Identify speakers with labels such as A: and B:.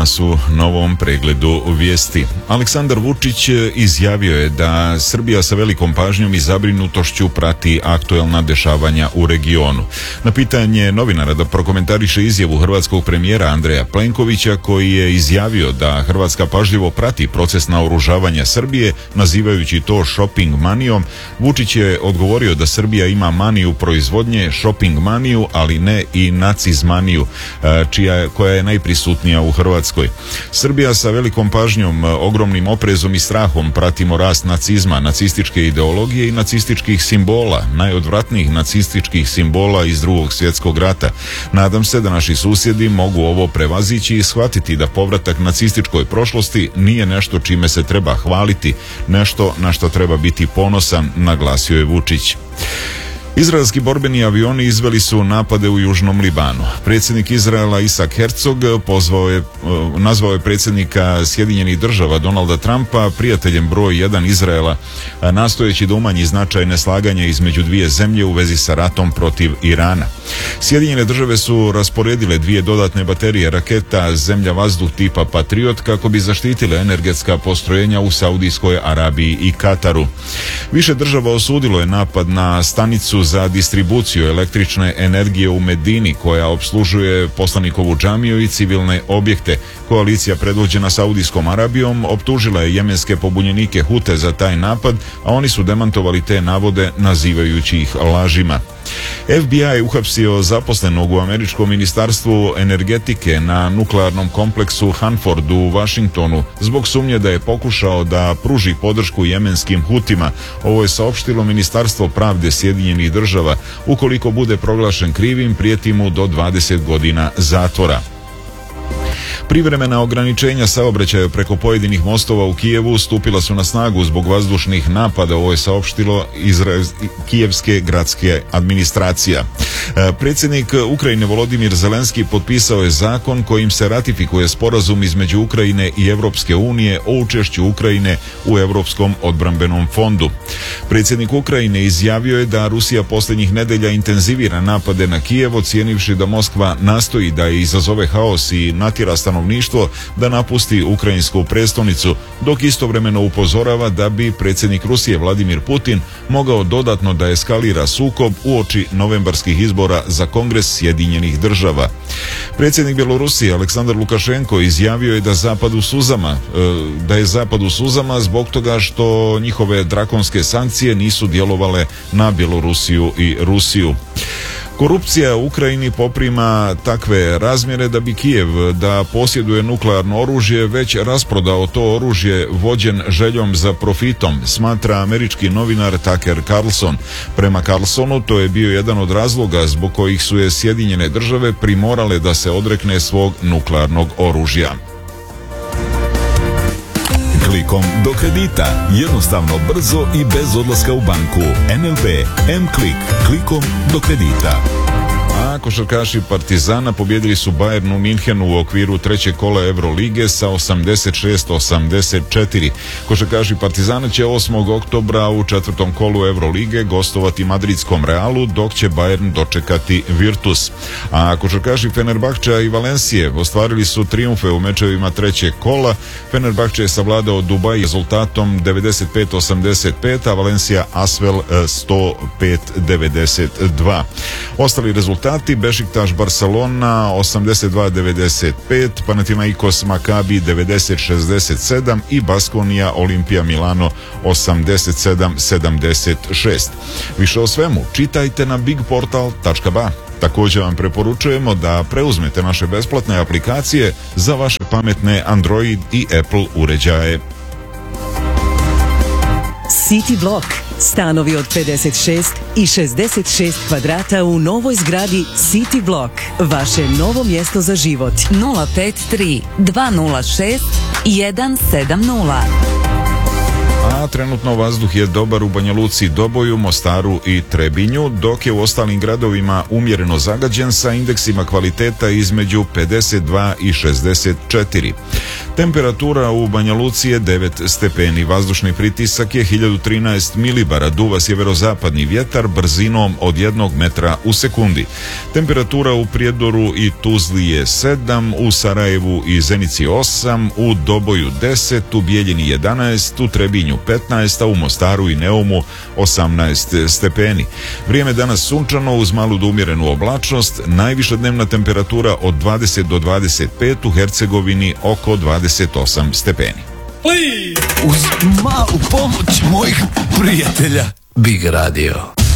A: nas u novom pregledu vijesti. Aleksandar Vučić izjavio je da Srbija sa velikom pažnjom i zabrinutošću prati aktuelna dešavanja u regionu. Na pitanje novinara da prokomentariše izjavu hrvatskog premijera Andreja Plenkovića, koji je izjavio da Hrvatska pažljivo prati proces naoružavanja Srbije, nazivajući to shopping manijom, Vučić je odgovorio da Srbija ima maniju proizvodnje, shopping maniju, ali ne i nacizmaniju, koja je najprisutnija u Hrvatskoj. Srbija sa velikom pažnjom, ogromnim oprezom i strahom pratimo rast nacizma, nacističke ideologije i nacističkih simbola, najodvratnijih nacističkih simbola iz Drugog svjetskog rata. Nadam se da naši susjedi mogu ovo prevazići i shvatiti da povratak nacističkoj prošlosti nije nešto čime se treba hvaliti, nešto na što treba biti ponosan, naglasio je Vučić. Izraelski borbeni avioni izveli su napade u Južnom Libanu. Predsjednik Izraela Isak Herzog nazvao je predsjednika Sjedinjenih država Donalda Trumpa prijateljem broj 1 Izraela, nastojeći da umanji značaj neslaganja između dvije zemlje u vezi sa ratom protiv Irana. Sjedinjene države su rasporedile 2 dodatne baterije raketa zemlja-vazduh tipa Patriot kako bi zaštitile energetska postrojenja u Saudijskoj Arabiji i Kataru. Više država osudilo je napad na stanicu za distribuciju električne energije u Medini, koja opslužuje poslanikovu džamiju i civilne objekte. Koalicija predvođena Saudijskom Arabijom optužila je jemenske pobunjenike Hute za taj napad, a oni su demantovali te navode nazivajući ih lažima. FBI je uhapsio zaposlenog u američkom ministarstvu energetike na nuklearnom kompleksu Hanford u Washingtonu zbog sumnje da je pokušao da pruži podršku jemenskim Hutima. Ovo je saopštilo Ministarstvo pravde Sjedinjenih država. Ukoliko bude proglašen krivim, prijeti mu do 20 godina zatvora. Privremena ograničenja saobraćaja preko pojedinih mostova u Kijevu stupila su na snagu zbog vazdušnih napada, ovo je saopštilo kijevske gradske administracija. Predsjednik Ukrajine Volodimir Zelenski potpisao je zakon kojim se ratifikuje sporazum između Ukrajine i Europske unije o učešću Ukrajine u Europskom odbrambenom fondu. Predsjednik Ukrajine izjavio je da Rusija posljednjih nedelja intenzivira napade na Kijev, ocijenivši da Moskva nastoji da izazove haos i natjera stanovništvo da napusti ukrajinsku prestonicu, dok istovremeno upozorava da bi predsjednik Rusije Vladimir Putin mogao dodatno da eskalira sukob uoči novembarskih izbora za Kongres Sjedinjenih država. Predsjednik Bjelorusije Aleksandar Lukašenko izjavio je da je zapad u suzama zbog toga što njihove drakonske sankcije nisu djelovale na Bjelorusiju i Rusiju. Korupcija u Ukrajini poprima takve razmjere da bi Kijev, da posjeduje nuklearno oružje, već rasprodao to oružje vođen željom za profitom, smatra američki novinar Tucker Carlson. Prema Carlsonu to je bio jedan od razloga zbog kojih su je Sjedinjene države primorale da se odrekne svog nuklearnog oružja.
B: Klikom do kredita. Jednostavno, brzo i bez odlaska u banku. NLB M-Klik. Klikom do kredita.
A: A košarkaši Partizana pobjedili su Bayern u Minhenu u okviru trećeg kola Eurolige sa 86-84. Košarkaši Partizana će 8. oktobra u četvrtom kolu Eurolige gostovati madridskom Realu, dok će Bayern dočekati Virtus. A košarkaši Fenerbahčea i Valencije ostvarili su trijumfe u mečevima trećeg kola. Fenerbahče je savladao Dubaj rezultatom 95-85, a Valencija Asvel 105-92. Ostali rezultati: Bešiktaš Barcelona 82-95, Panathinaikos Makabi 90-67 i Baskonija Olimpija Milano 87-76. Više o svemu čitajte na bigportal.ba. Također vam preporučujemo da preuzmete naše besplatne aplikacije za vaše pametne Android i Apple uređaje.
C: City Block. Stanovi od 56 i 66 kvadrata u novoj zgradi City Block. Vaše novo mjesto za život. 053 206 170.
A: A trenutno vazduh je dobar u Banja Luci, Doboju, Mostaru i Trebinju, dok je u ostalim gradovima umjereno zagađen sa indeksima kvaliteta između 52 i 64. Temperatura u Banja Luci je 9 stepeni, vazdušni pritisak je 1013 milibara, duva sjeverozapadni vjetar brzinom od 1 metra u sekundi. Temperatura u Prijedoru i Tuzli je 7, u Sarajevu i Zenici 8, u Doboju 10, u Bijeljini 11, u Trebinju 15, a u Mostaru i Neumu 18 stepeni. Vrijeme danas sunčano uz malu do umjerenu oblačnost, najviša dnevna temperatura od 20 do 25, u Hercegovini oko 28 stepeni.
D: Uz malu pomoć mojih prijatelja Big Radio.